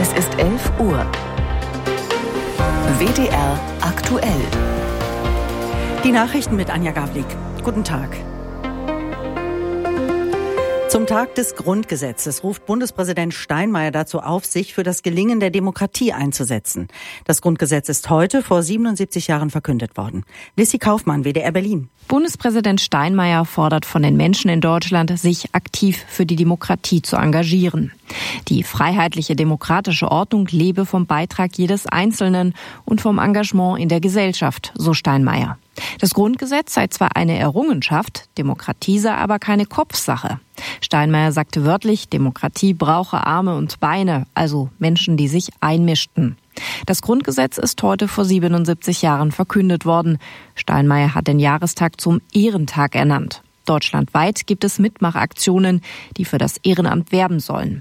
Es ist 11 Uhr. WDR aktuell. Die Nachrichten mit Anja Gablik. Guten Tag. Zum Tag des Grundgesetzes ruft Bundespräsident Steinmeier dazu auf, sich für das Gelingen der Demokratie einzusetzen. Das Grundgesetz ist heute vor 77 Jahren verkündet worden. Lissy Kaufmann, WDR Berlin. Bundespräsident Steinmeier fordert von den Menschen in Deutschland, sich aktiv für die Demokratie zu engagieren. Die freiheitliche demokratische Ordnung lebe vom Beitrag jedes Einzelnen und vom Engagement in der Gesellschaft, so Steinmeier. Das Grundgesetz sei zwar eine Errungenschaft, Demokratie sei aber keine Kopfsache. Steinmeier sagte wörtlich, Demokratie brauche Arme und Beine, also Menschen, die sich einmischten. Das Grundgesetz ist heute vor 77 Jahren verkündet worden. Steinmeier hat den Jahrestag zum Ehrentag ernannt. Deutschlandweit gibt es Mitmachaktionen, die für das Ehrenamt werben sollen.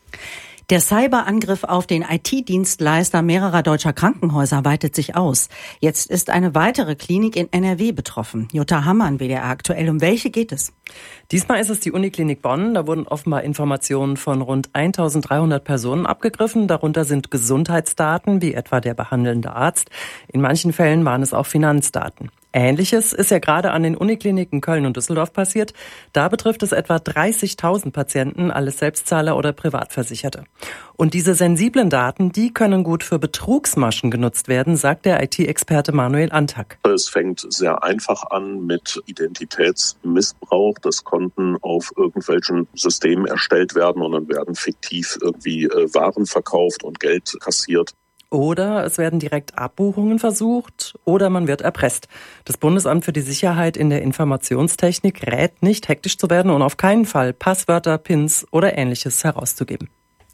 Der Cyberangriff auf den IT-Dienstleister mehrerer deutscher Krankenhäuser weitet sich aus. Jetzt ist eine weitere Klinik in NRW betroffen. Jutta Hammann, WDR aktuell. Um welche geht es? Diesmal ist es die Uniklinik Bonn. Da wurden offenbar Informationen von rund 1300 Personen abgegriffen. Darunter sind Gesundheitsdaten, wie etwa der behandelnde Arzt. In manchen Fällen waren es auch Finanzdaten. Ähnliches ist ja gerade an den Unikliniken Köln und Düsseldorf passiert. Da betrifft es etwa 30.000 Patienten, alles Selbstzahler oder Privatversicherte. Und diese sensiblen Daten, die können gut für Betrugsmaschen genutzt werden, sagt der IT-Experte Manuel Antak. Es fängt sehr einfach an mit Identitätsmissbrauch, dass Konten auf irgendwelchen Systemen erstellt werden und dann werden fiktiv irgendwie Waren verkauft und Geld kassiert. Oder es werden direkt Abbuchungen versucht oder man wird erpresst. Das Bundesamt für die Sicherheit in der Informationstechnik rät nicht, hektisch zu werden und auf keinen Fall Passwörter, Pins oder Ähnliches herauszugeben.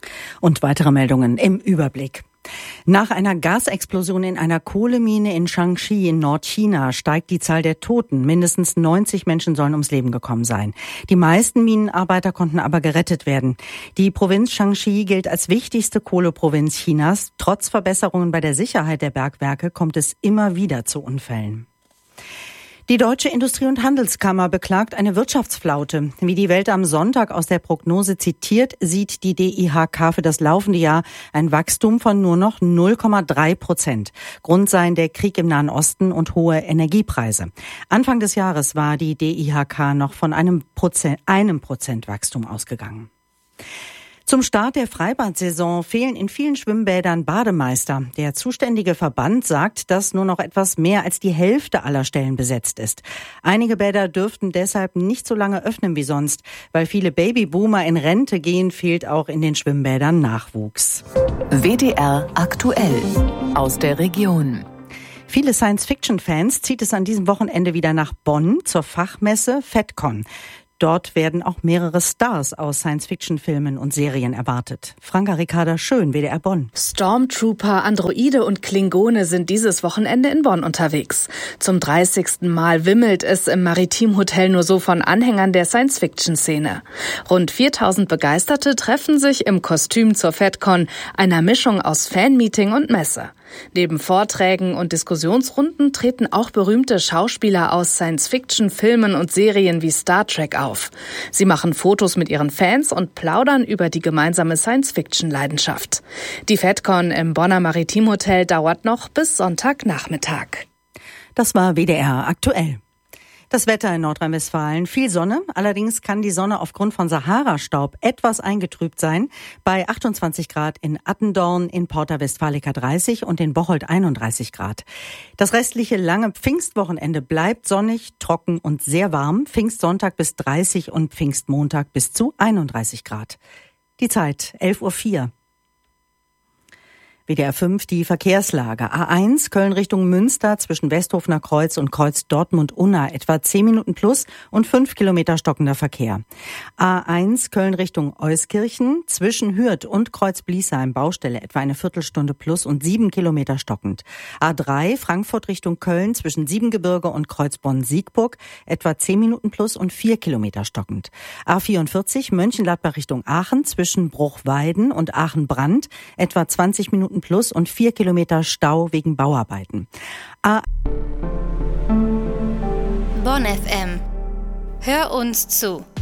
Und weitere Meldungen im Überblick. Nach einer Gasexplosion in einer Kohlemine in Shaanxi in Nordchina steigt die Zahl der Toten. Mindestens 90 Menschen sollen ums Leben gekommen sein. Die meisten Minenarbeiter konnten aber gerettet werden. Die Provinz Shaanxi gilt als wichtigste Kohleprovinz Chinas. Trotz Verbesserungen bei der Sicherheit der Bergwerke kommt es immer wieder zu Unfällen. Die Deutsche Industrie- und Handelskammer beklagt eine Wirtschaftsflaute. Wie die Welt am Sonntag aus der Prognose zitiert, sieht die DIHK für das laufende Jahr ein Wachstum von nur noch 0,3%. Grund seien der Krieg im Nahen Osten und hohe Energiepreise. Anfang des Jahres war die DIHK noch von einem Prozent Wachstum ausgegangen. Zum Start der Freibad-Saison fehlen in vielen Schwimmbädern Bademeister. Der zuständige Verband sagt, dass nur noch etwas mehr als die Hälfte aller Stellen besetzt ist. Einige Bäder dürften deshalb nicht so lange öffnen wie sonst. Weil viele Babyboomer in Rente gehen, fehlt auch in den Schwimmbädern Nachwuchs. WDR aktuell aus der Region. Viele Science-Fiction-Fans zieht es an diesem Wochenende wieder nach Bonn zur Fachmesse FedCon. Dort werden auch mehrere Stars aus Science-Fiction-Filmen und Serien erwartet. Franka Ricarda Schön, WDR Bonn. Stormtrooper, Androide und Klingone sind dieses Wochenende in Bonn unterwegs. Zum 30. Mal wimmelt es im Maritim-Hotel nur so von Anhängern der Science-Fiction-Szene. Rund 4000 Begeisterte treffen sich im Kostüm zur FedCon, einer Mischung aus Fanmeeting und Messe. Neben Vorträgen und Diskussionsrunden treten auch berühmte Schauspieler aus Science-Fiction-Filmen und Serien wie Star Trek auf. Sie machen Fotos mit ihren Fans und plaudern über die gemeinsame Science-Fiction-Leidenschaft. Die FedCon im Bonner Maritim-Hotel dauert noch bis Sonntagnachmittag. Das war WDR aktuell. Das Wetter in Nordrhein-Westfalen, viel Sonne, allerdings kann die Sonne aufgrund von Sahara-Staub etwas eingetrübt sein. Bei 28 Grad in Attendorn, in Porta Westfalica 30 und in Bocholt 31 Grad. Das restliche lange Pfingstwochenende bleibt sonnig, trocken und sehr warm. Pfingstsonntag bis 30 und Pfingstmontag bis zu 31 Grad. Die Zeit 11:04 Uhr. WDR 5, die Verkehrslage. A1 Köln Richtung Münster zwischen Westhofener Kreuz und Kreuz Dortmund-Unna etwa 10 Minuten plus und 5 Kilometer stockender Verkehr. A1 Köln Richtung Euskirchen zwischen Hürth und Kreuz Bliesheim Baustelle etwa eine Viertelstunde plus und 7 Kilometer stockend. A3 Frankfurt Richtung Köln zwischen Siebengebirge und Kreuz Bonn-Siegburg etwa 10 Minuten plus und 4 Kilometer stockend. A44 Mönchengladbach Richtung Aachen zwischen Bruchweiden und Aachen-Brand etwa 20 Minuten plus und 4 Kilometer Stau wegen Bauarbeiten. Bonn FM. Hör uns zu.